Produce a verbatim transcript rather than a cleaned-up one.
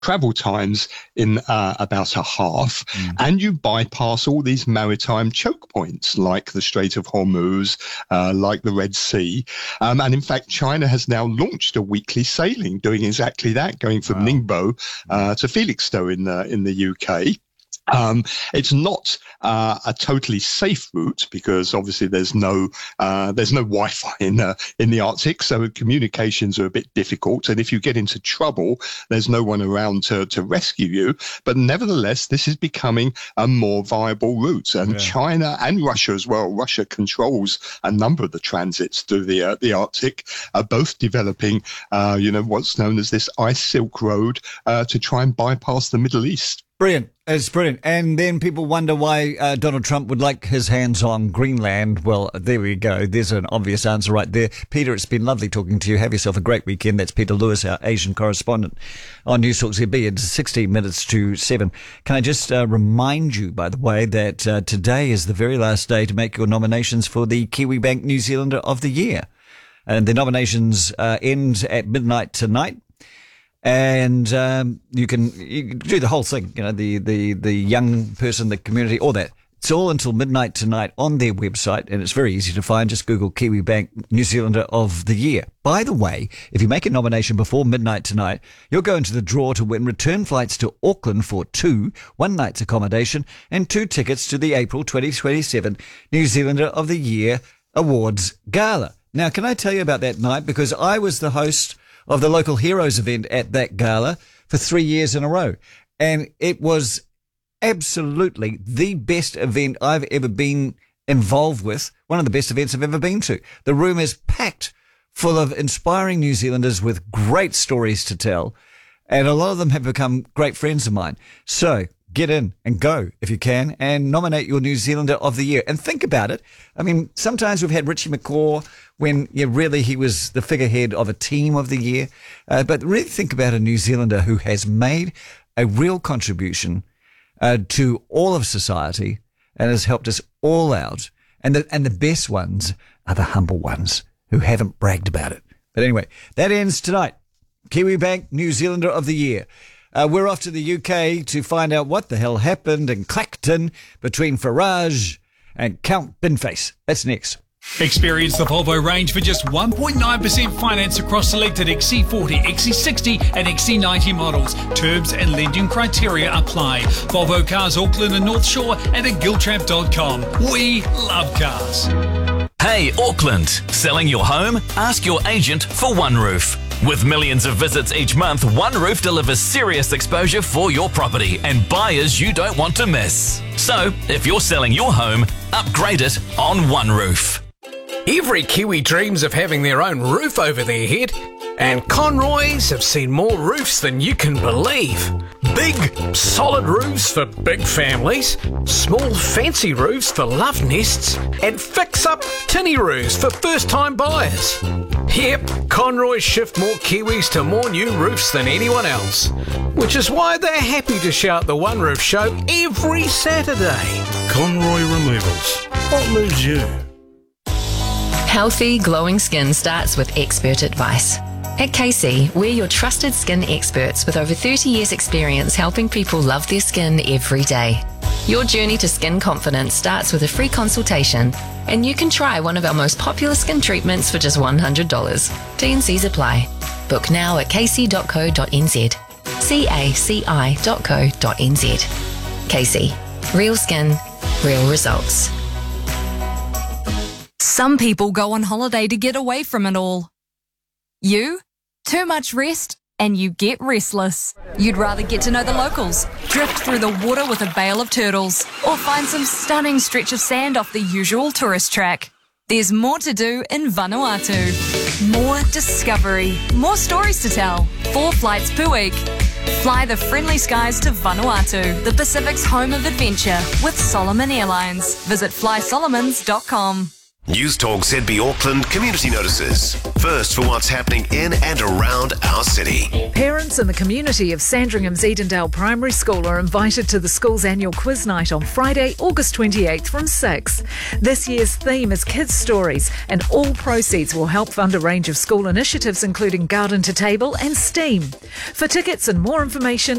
travel times in uh, about a half, mm. and you bypass all these maritime choke points like the Strait of Hormuz, uh, like the Red Sea. Um, and in fact, China has now launched a weekly sailing doing exactly that, going from wow. Ningbo uh, to Felixstowe in the, in the U K. Um, it's not uh, a totally safe route because obviously there's no uh, there's no Wi-Fi in uh, in the Arctic, so communications are a bit difficult. And if you get into trouble, there's no one around to to rescue you. But nevertheless, this is becoming a more viable route. And yeah. China and Russia as well. Russia controls a number of the transits through the uh, the Arctic. Are both developing, uh, you know, what's known as this Ice Silk Road uh, to try and bypass the Middle East. Brilliant. It's brilliant. And then people wonder why uh, Donald Trump would like his hands on Greenland. Well, there we go. There's an obvious answer right there. Peter, it's been lovely talking to you. Have yourself a great weekend. That's Peter Lewis, our Asian correspondent on Newstalk Z B. It's sixteen minutes to seven. Can I just uh, remind you, by the way, that uh, today is the very last day to make your nominations for the Kiwibank New Zealander of the Year. And the nominations uh, end at midnight tonight. And um, you can you can do the whole thing, you know, the, the, the young person, the community, all that. It's all until midnight tonight on their website, and it's very easy to find. Just Google Kiwibank New Zealander of the Year. By the way, if you make a nomination before midnight tonight, you'll go into the draw to win return flights to Auckland for two, one night's accommodation, and two tickets to the April twenty twenty-seven New Zealander of the Year Awards Gala. Now, can I tell you about that night? Because I was the host of the Local Heroes event at that gala for three years in a row. And it was absolutely the best event I've ever been involved with. One of the best events I've ever been to. The room is packed full of inspiring New Zealanders with great stories to tell. And a lot of them have become great friends of mine. So get in and go if you can and nominate your New Zealander of the Year. And think about it. I mean, sometimes we've had Richie McCaw when yeah, really he was the figurehead of a team of the year. Uh, but really think about a New Zealander who has made a real contribution uh, to all of society and has helped us all out. And the, and the best ones are the humble ones who haven't bragged about it. But anyway, that ends tonight. Kiwibank New Zealander of the Year. Uh, we're off to the U K to find out what the hell happened in Clacton between Farage and Count Binface. That's next. Experience the Volvo range for just one point nine percent finance across selected X C forty, X C sixty and X C ninety models. Terms and lending criteria apply. Volvo Cars Auckland and North Shore and at giltrap dot com. We love cars. Hey Auckland, selling your home? Ask your agent for One Roof. With millions of visits each month, One Roof delivers serious exposure for your property and buyers you don't want to miss. So, if you're selling your home, upgrade it on One Roof. Every Kiwi dreams of having their own roof over their head, and Conroys have seen more roofs than you can believe. Big, solid roofs for big families, small, fancy roofs for love nests, and fix-up tinny roofs for first-time buyers. Yep, Conroys shift more Kiwis to more new roofs than anyone else, which is why they're happy to shout the One Roof Show every Saturday. Conroy Removals. What moves you? Healthy, glowing skin starts with expert advice. At K C, we're your trusted skin experts with over thirty years experience helping people love their skin every day. Your journey to skin confidence starts with a free consultation, and you can try one of our most popular skin treatments for just one hundred dollars. T and Cs apply. Book now at k c dot co dot n z. C A C I dot co dot n z. K C. Real skin, real results. Some people go on holiday to get away from it all. You? Too much rest and you get restless. You'd rather get to know the locals, drift through the water with a bale of turtles, or find some stunning stretch of sand off the usual tourist track. There's more to do in Vanuatu. More discovery, more stories to tell. Four flights per week. Fly the friendly skies to Vanuatu, the Pacific's home of adventure, with Solomon Airlines. Visit fly solomons dot com. News Talk Z B Auckland community notices. First for what's happening in and around our city. Parents in the community of Sandringham's Edendale Primary School are invited to the school's annual quiz night on Friday, August twenty-eighth from six. This year's theme is Kids Stories, and all proceeds will help fund a range of school initiatives including Garden to Table and STEAM. For tickets and more information,